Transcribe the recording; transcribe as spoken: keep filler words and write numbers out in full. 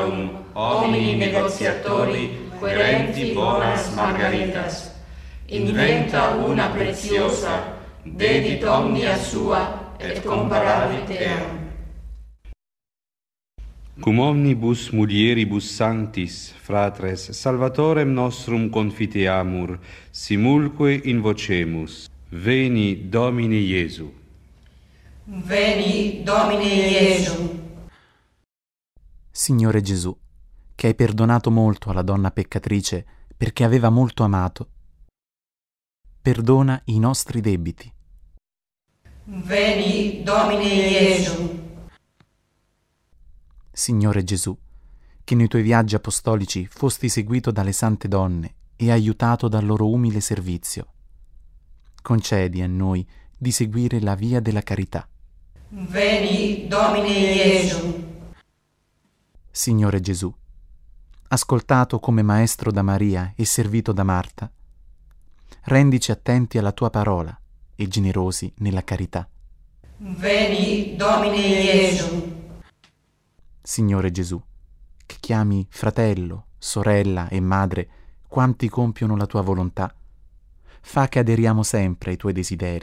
Deum, homini negotiatori, querenti bonas margaritas. Inventa una preziosa, dedit omnia sua, et comparavit eam. Cum omnibus mulieribus sanctis, fratres, salvatorem nostrum confiteamur, simulque invocemus. Veni, Domine Iesu. Veni, Domine Iesu. Signore Gesù, che hai perdonato molto alla donna peccatrice perché aveva molto amato, perdona i nostri debiti. Veni, Domine Iesu. Signore Gesù, che nei tuoi viaggi apostolici fosti seguito dalle sante donne e aiutato dal loro umile servizio, concedi a noi di seguire la via della carità. Veni, Domine Iesu. Signore Gesù, ascoltato come maestro da Maria e servito da Marta, rendici attenti alla tua parola e generosi nella carità. Veni, Domine Iesu. Signore Gesù, che chiami fratello, sorella e madre quanti compiono la tua volontà, fa che aderiamo sempre ai tuoi desideri